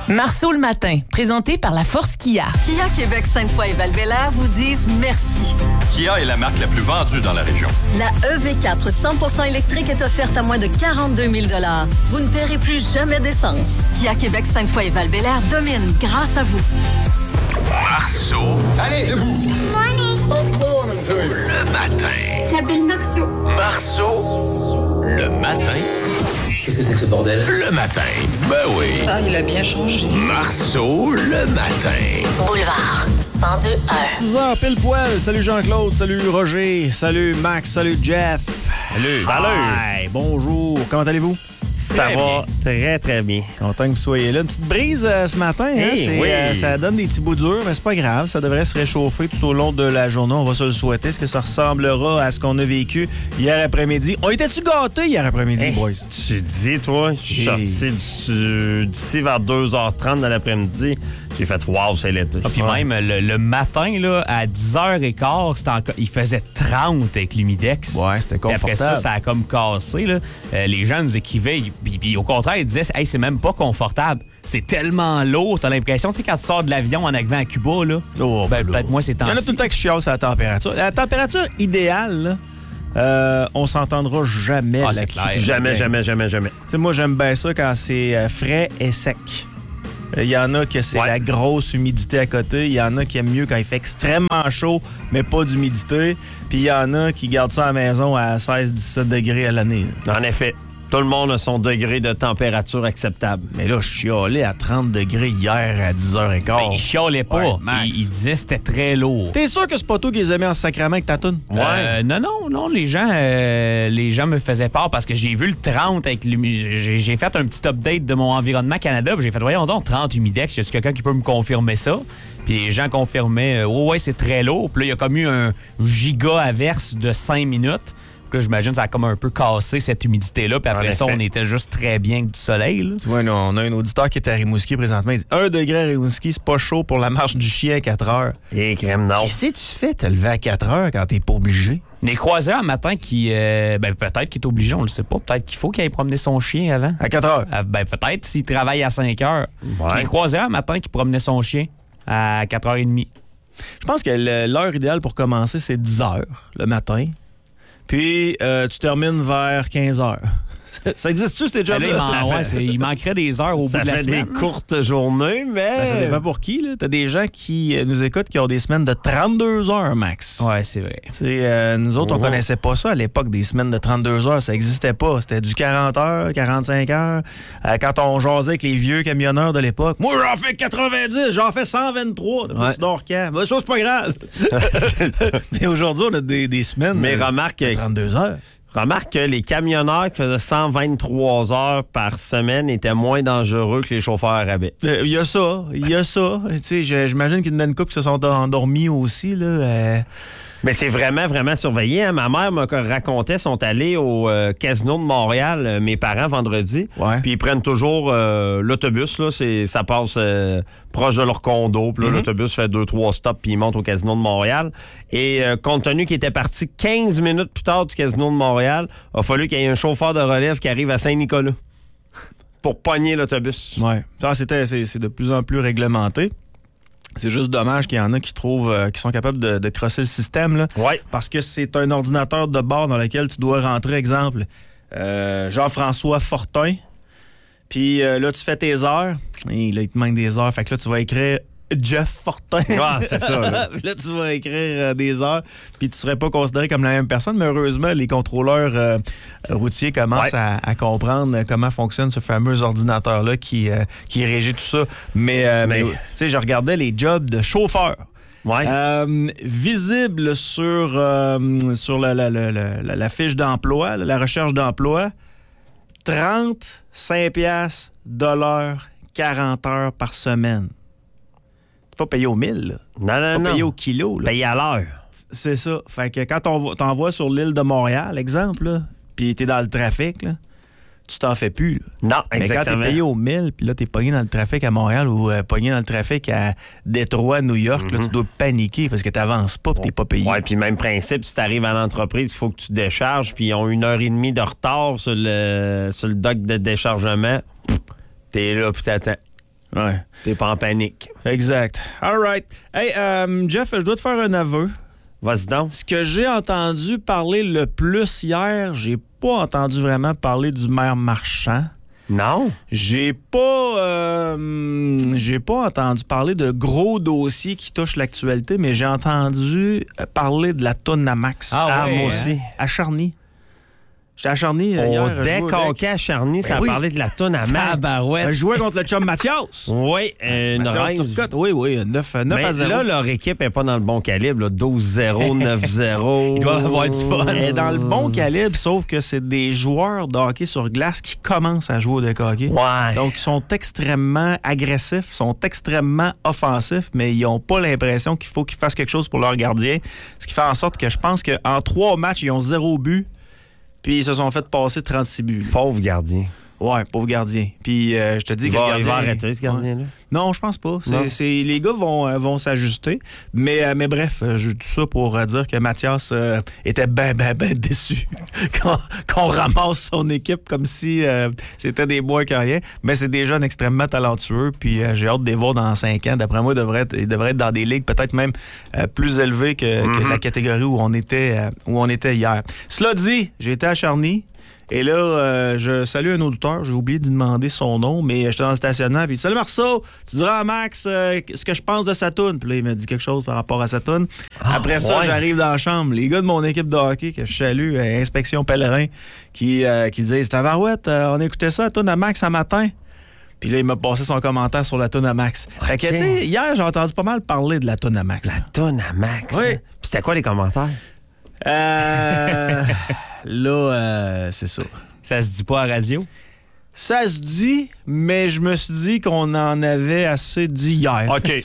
Marceau le matin, présenté par la Force Kia. Kia Québec, Sainte-Foy et Val-Bélair vous disent merci. Kia est la marque la plus vendue dans la région. La EV4 100% électrique est offerte à moins de 42 000 $. Vous ne paierez plus jamais d'essence. Kia Québec, Sainte-Foy et Val-Bélair domine grâce à vous. Marceau. Allez, debout. Le matin. S'appelle Marceau. Marceau. Le matin. Qu'est-ce que c'est que ce bordel? Le matin. Ben oui. Ah, il a bien changé. Marceau, le matin. Boulevard 102.1. 6h pile poil. Salut Jean-Claude, salut Roger, salut Max, salut Jeff. Salut. Hi, bonjour. Comment allez-vous? Ça va très, très bien. Content que vous soyez là. Une petite brise ce matin. Hey, oui. Ça donne des petits bouts durs, mais c'est pas grave. Ça devrait se réchauffer tout au long de la journée. On va se le souhaiter. Est-ce que ça ressemblera à ce qu'on a vécu hier après-midi? On était-tu gâtés hier après-midi, boys? Tu dis, toi, je suis sorti d'ici vers 2h30 de l'après-midi. J'ai fait « wow, c'est l'été ». Puis même le matin, là, à 10h15, il faisait 30 avec l'humidex. Ouais, c'était confortable. Puis après ça a comme cassé. Là. Les gens nous écrivaient. Puis au contraire, ils disaient « Hey, c'est même pas confortable. C'est tellement lourd. T'as l'impression, tu sais, quand tu sors de l'avion en arrivant à Cuba, là, peut-être moi, c'est temps. Il y en a tout le temps qui chialent sur la température. La température idéale, là, on s'entendra jamais là-dessus. Jamais. Tu sais, moi, j'aime bien ça quand c'est frais et sec. Il y en a que c'est la grosse humidité à côté. Il y en a qui aiment mieux quand il fait extrêmement chaud, mais pas d'humidité. Puis il y en a qui gardent ça à la maison à 16-17 degrés à l'année. En effet. Tout le monde a son degré de température acceptable. Mais là, je chialais à 30 degrés hier à 10h15. Ben, il chialait pas. Il disait que c'était très lourd. T'es sûr que c'est pas toi qui les aimais en sacrament avec ta toune? Non. Les gens me faisaient peur parce que j'ai vu le 30 avec j'ai fait un petit update de mon Environnement Canada. J'ai fait, voyons donc, 30 humidex. Y a-t-il quelqu'un qui peut me confirmer ça? Puis les gens confirmaient, ouais, c'est très lourd. Puis là, il y a comme eu un giga averse de 5 minutes. Là, j'imagine que ça a comme un peu cassé cette humidité-là. Puis après ça, on était juste très bien avec du soleil. Là. Tu vois, on a un auditeur qui est à Rimouski présentement. Il dit 1 degré à Rimouski, c'est pas chaud pour la marche du chien à 4 heures. Et crème, non. Qu'est-ce que tu fais te lever à 4 heures quand t'es pas obligé? Les croiseurs un matin qui. Peut-être qu'il est obligé, on le sait pas. Peut-être qu'il faut qu'il aille promener son chien avant. À 4 heures? Peut-être s'il travaille à 5 heures. Ouais. Les croiseurs un matin qui promenait son chien à 4h30. Je pense que l'heure idéale pour commencer, c'est 10 heures le matin. Puis, tu termines vers 15 heures. Ça existe-tu, ces jobs-là? Il manquerait des heures au bout de la semaine. Ça fait des courtes journées, mais... ça dépend pour qui. T'as des gens qui nous écoutent qui ont des semaines de 32 heures, max. Ouais, c'est vrai. Nous autres, on connaissait pas ça à l'époque, des semaines de 32 heures. Ça existait pas. C'était du 40 heures, 45 heures. Quand on jasait avec les vieux camionneurs de l'époque, moi, j'en fais 90, j'en fais 123. Tu dors quand? Ça, c'est pas grave. Mais aujourd'hui, on a des semaines de 32 heures. Remarque que les camionneurs qui faisaient 123 heures par semaine étaient moins dangereux que les chauffeurs à rabais. Il y a ça. Tu sais, j'imagine qu'il y en a une couple qui se sont endormis aussi, là. Mais c'est vraiment, vraiment surveillé. Hein? Ma mère me racontait, sont allés au Casino de Montréal, mes parents, vendredi. Ouais. Puis ils prennent toujours l'autobus. Là, ça passe proche de leur condo. Puis là, l'autobus fait 2-3 stops, puis ils montent au Casino de Montréal. Et compte tenu qu'ils étaient partis 15 minutes plus tard du Casino de Montréal, il a fallu qu'il y ait un chauffeur de relève qui arrive à Saint-Nicolas pour pogner l'autobus. Ouais. C'est de plus en plus réglementé. C'est juste dommage qu'il y en a qui sont capables de crosser le système, là. Ouais. Parce que c'est un ordinateur de bord dans lequel tu dois rentrer, exemple, Jean-François Fortin. Puis là, tu fais tes heures. Et là, il te manque des heures. Fait que là, tu vas écrire Jeff Fortin. Ah, c'est ça. Là, là tu vas écrire des heures. Puis tu serais pas considéré comme la même personne. Mais heureusement, les contrôleurs routiers commencent à comprendre comment fonctionne ce fameux ordinateur-là qui régit tout ça. Mais tu sais, je regardais les jobs de chauffeur. Ouais. Visible sur la fiche d'emploi, la recherche d'emploi, 35 piastres de l'heure, 40 heures par semaine. Pas payé au 1000, là. Non. Payé au kilo, là. Payé à l'heure. C'est ça. Fait que quand on t'envoie sur l'île de Montréal, exemple, là, puis t'es dans le trafic, là, tu t'en fais plus, là. Non, mais exactement. quand t'es payé au 1000, puis là, t'es pogné dans le trafic à Montréal ou pogné dans le trafic à Détroit, New York, là, tu dois paniquer parce que t'avances pas puis t'es pas payé. Ouais, puis même principe, si t'arrives à l'entreprise, il faut que tu décharges, puis ils ont 1h30 de retard sur le dock de déchargement. T'es là, puis t'attends. Ouais. T'es pas en panique. Exact. All right. Hey, Jeff, je dois te faire un aveu. Vas-y donc. Ce que j'ai entendu parler le plus hier, j'ai pas entendu vraiment parler du maire Marchand. Non? J'ai pas entendu parler de gros dossiers qui touchent l'actualité, mais j'ai entendu parler de la toune à Max. Ah, moi aussi. À Charny. J'étais à Charny hier. Dès qu'à Charny, ça a parlé de la toune à Max. Je jouais contre le chum Mathias. Oui, une Mathias reine. Turcotte. Oui, 9 à 0. Là, leur équipe n'est pas dans le bon calibre. Là. 12-0, 9-0. Ils doivent avoir du fun. Elle est dans le bon calibre, sauf que c'est des joueurs de hockey sur glace qui commencent à jouer au deck hockey. Ouais. Donc, ils sont extrêmement agressifs, sont extrêmement offensifs, mais ils n'ont pas l'impression qu'il faut qu'ils fassent quelque chose pour leur gardien. Ce qui fait en sorte que je pense qu'en 3 matchs, ils ont 0 but. Puis ils se sont fait passer 36 buts. Pauvre gardien. Ouais, pauvre gardien. Puis je te dis que le gardien... Il va arrêter, ce gardien-là? Non, je pense pas. Les gars vont s'ajuster. Mais bref, je dis ça pour dire que Mathias était ben déçu qu'on ramasse son équipe comme si c'était des bois que rien. Mais c'est des jeunes extrêmement talentueux. Puis j'ai hâte de les voir dans 5 ans. D'après moi, ils devraient être dans des ligues peut-être même plus élevées que la catégorie où on était hier. Cela dit, j'ai été à Charny. Et là, je salue un auditeur. J'ai oublié d'y demander son nom, mais j'étais dans le stationnement. Puis, salut Marceau, tu diras à Max ce que je pense de sa toune. Puis là, il m'a dit quelque chose par rapport à sa toune. Après ça, j'arrive dans la chambre. Les gars de mon équipe de hockey, que je salue, Inspection Pèlerin, qui disent Tabarouette, on écoutait ça, la toune à Max un matin. Puis là, il m'a passé son commentaire sur la toune à Max. Okay. Fait que, tu sais, hier, j'ai entendu pas mal parler de la toune à Max. La toune à Max? Oui. Puis c'était quoi les commentaires? Là, c'est ça. Ça se dit pas à radio? Ça se dit, mais je me suis dit qu'on en avait assez dit hier. OK.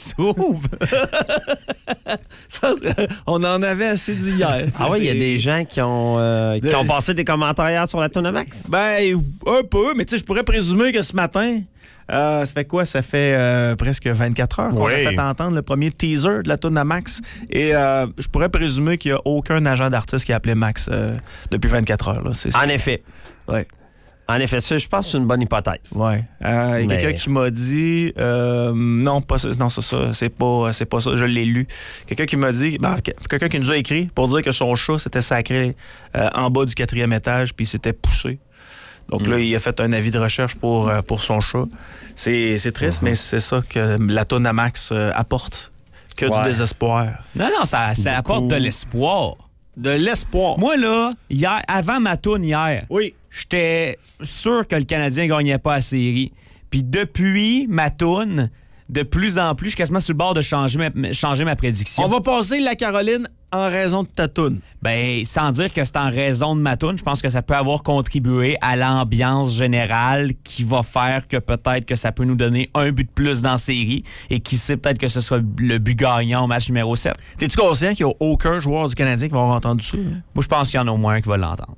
On en avait assez dit hier. Ah oui, il y a des gens qui ont passé des commentaires hier sur la toune à Max? Ben, un peu, mais tu sais, je pourrais présumer que ce matin... ça fait quoi? Ça fait presque 24 heures qu'on a fait entendre le premier teaser de la toune à Max. Et je pourrais présumer qu'il n'y a aucun agent d'artiste qui a appelé Max depuis 24 heures. Là. En effet. Ouais. En effet, ça, je pense que c'est une bonne hypothèse. Ouais. Il y a quelqu'un qui m'a dit... non, pas ça. Non, c'est pas ça. Je l'ai lu. Quelqu'un qui m'a dit... quelqu'un qui nous a écrit pour dire que son chat s'était sacré en bas du 4e étage puis il s'était poussé. Donc là, il a fait un avis de recherche pour son chat. C'est triste, mais c'est ça que la toune à Max apporte. Que du désespoir. Non, ça apporte de l'espoir. De l'espoir. Moi, là, hier, avant ma toune hier, j'étais sûr que le Canadien gagnait pas la série. Puis depuis ma toune, de plus en plus, je suis quasiment sur le bord de changer ma prédiction. On va passer la Caroline en raison de ta toune. Ben, sans dire que c'est en raison de ma toune, je pense que ça peut avoir contribué à l'ambiance générale qui va faire que peut-être que ça peut nous donner un but de plus dans la série et qui sait peut-être que ce sera le but gagnant au match numéro 7. T'es-tu conscient qu'il n'y a aucun joueur du Canadien qui va avoir entendu ça? Hein? Moi, je pense qu'il y en a au moins un qui va l'entendre.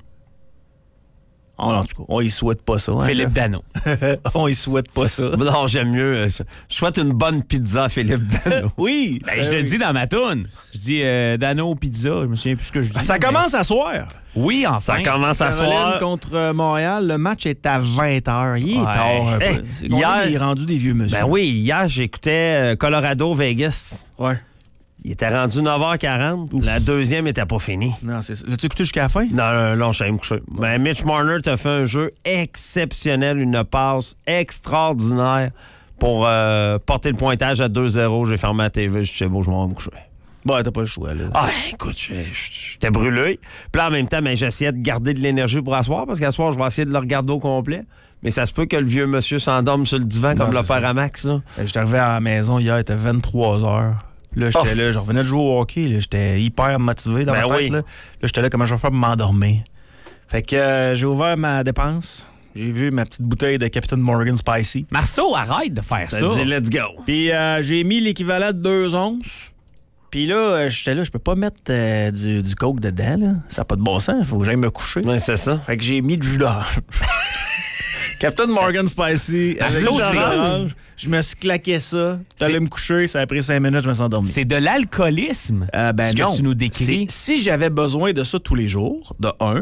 En tout cas, on y souhaite pas ça. Hein, Philippe Dano. On y souhaite pas ça. Non, j'aime mieux. Je souhaite une bonne pizza à Philippe Dano. Oui. Ben, je le dis dans ma toune. Je dis Dano pizza. Je me souviens plus ce que je dis. Ça commence à soir. Oui, enfin. Ça commence à Caroline soir. contre Montréal. Le match est à 20h. Il est tard un peu. Hier, il est rendu des vieux monsieur. Ben oui, hier, j'écoutais Colorado-Vegas. Ouais. Il était rendu 9h40. Ouf. La deuxième était pas finie. Non, c'est ça. L'as-tu écouté jusqu'à la fin? Non, je suis allé me coucher. Ben, Mitch Marner t'a fait un jeu exceptionnel, une passe extraordinaire pour porter le pointage à 2-0. J'ai fermé la TV, je sais bon, je m'en vais me coucher. Bon, t'as pas le choix, là. Ah, écoute, j'étais brûlé. Puis là, en même temps, j'essayais de garder de l'énergie pour asseoir, parce qu'à soir, je vais essayer de le regarder au complet. Mais ça se peut que le vieux monsieur s'endorme sur le divan comme le père à Max, là. J'étais arrivé à la maison hier, il était 23h. Là, j'étais là, je revenais de jouer au hockey, là, j'étais hyper motivé dans ma tête. Là, j'étais là, comment je vais faire pour m'endormir? Fait que j'ai ouvert ma dépense. J'ai vu ma petite bouteille de Captain Morgan Spicy. Marceau, arrête de faire ça. Dit, let's go. Puis j'ai mis l'équivalent de 2 onces. Puis là, j'étais là, je peux pas mettre du coke dedans, là. Ça n'a pas de bon sens, il faut que j'aille me coucher. Ouais, c'est ça. Fait que j'ai mis du jus d'orange. Captain Morgan Spicy avec du jus d'orange. Je me suis claqué ça. J'allais me coucher, ça a pris 5 minutes, je me suis endormi. C'est de l'alcoolisme, ce que tu nous décris. Si j'avais besoin de ça tous les jours, de 1,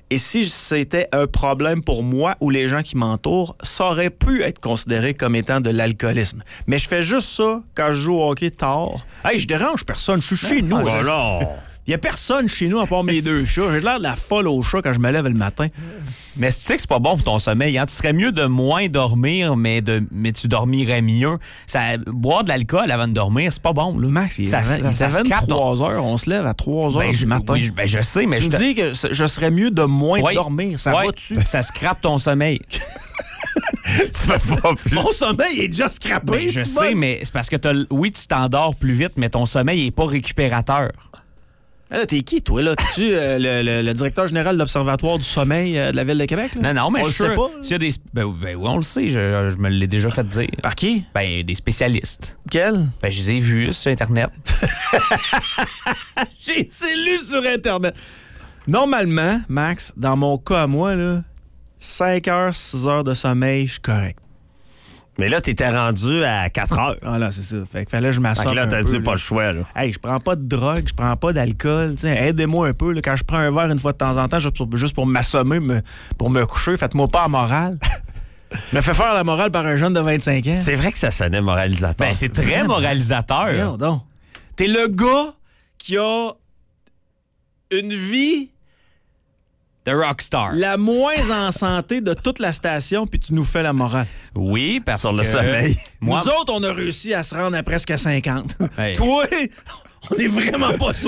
Et si c'était un problème pour moi ou les gens qui m'entourent, ça aurait pu être considéré comme étant de l'alcoolisme. Mais je fais juste ça quand je joue au hockey tard. Hey, je dérange personne, je suis chez nous. Voilà. Il n'y a personne chez nous à part mes 2 chats. J'ai l'air de la folle au chat quand je me lève le matin. Mais tu sais que c'est pas bon pour ton sommeil. Hein? Tu serais mieux de moins dormir, mais tu dormirais mieux. Boire de l'alcool avant de dormir, c'est pas bon. Là. Max, il est 23 heures. On se lève à 3 heures du matin. Oui, je sais, mais tu me dis que je serais mieux de moins dormir. Ça va-tu? Ça scrape ton sommeil. Tu peux pas plus. Mon sommeil est déjà scrappé. Ben, je sais, mais c'est parce que tu t'endors plus vite, mais ton sommeil n'est pas récupérateur. Là, t'es qui, toi, là? T'es-tu le directeur général de l'Observatoire du sommeil de la Ville de Québec? Là? Non, mais on je sais pas. S'il y a des... oui, on le sait. Je me l'ai déjà fait dire. Par qui? Ben, des spécialistes. Quels? Ben, je les ai vus sur Internet. C'est lu sur Internet. Normalement, Max, dans mon cas à moi, là, 5 heures, 6 heures de sommeil, je suis correct. Mais là, t'étais rendu à 4 heures. Ah là, c'est ça. Fait que fallait que je m'assoie. Là, t'as dit pas le choix, là. Hey, je prends pas de drogue, je prends pas d'alcool. Aidez-moi un peu. Là, quand je prends un verre une fois de temps en temps, juste pour m'assommer, pour me coucher, faites-moi pas la morale. Me fait faire la morale par un jeune de 25 ans. C'est vrai que ça sonnait moralisateur. Ben, c'est très moralisateur. Regarde donc. T'es le gars qui a une vie... de rockstar. La moins en santé de toute la station, puis tu nous fais la morale. Oui, parce sur que... le sommeil. Nous autres, on a réussi à se rendre à presque 50. Hey. Toi, on est vraiment pas sûr.